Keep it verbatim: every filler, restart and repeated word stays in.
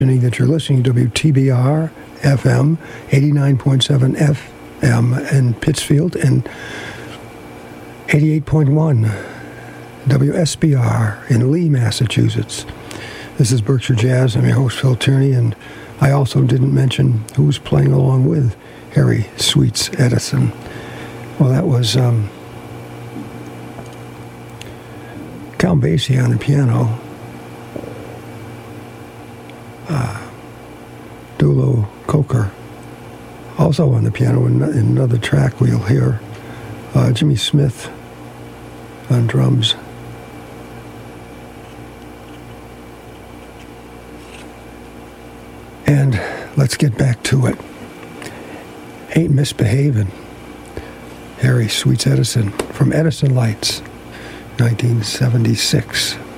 that you're listening to W T B R F M eighty-nine point seven F M in Pittsfield and eighty-eight point one W S B R in Lee, Massachusetts. This is Berkshire Jazz. I'm your host, Phil Tierney, and I also didn't mention who's playing along with Harry Sweets Edison. Well, that was um, Count Basie on the piano, uh, Dulo Coker also on the piano. In, in another track we'll hear uh, Jimmy Smith on drums. And let's get back to it. Ain't Misbehavin', Harry Sweets Edison from Edison Lights, nineteen seventy-six.